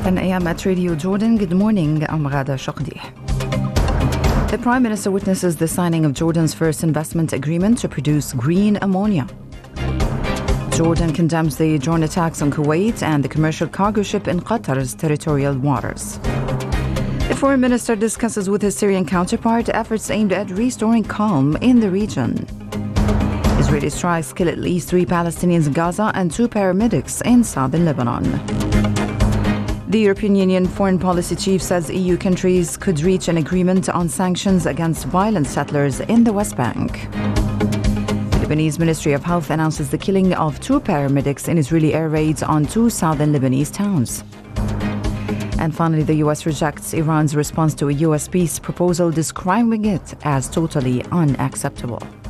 10 a.m. at Radio Jordan. Good morning. I'm Ghada Shaqdi. The Prime Minister witnesses the signing of Jordan's first investment agreement to produce green ammonia. Jordan condemns the drone attacks on Kuwait and the commercial cargo ship in Qatar's territorial waters. The Foreign Minister discusses with his Syrian counterpart efforts aimed at restoring calm in the region. Israeli strikes kill at least 3 Palestinians in Gaza and 2 paramedics in southern Lebanon. The European Union Foreign Policy Chief says EU countries could reach an agreement on sanctions against violent settlers in the West Bank. The Lebanese Ministry of Health announces the killing of 2 paramedics in Israeli air raids on 2 southern Lebanese towns. And finally, the US rejects Iran's response to a US peace proposal, describing it as totally unacceptable.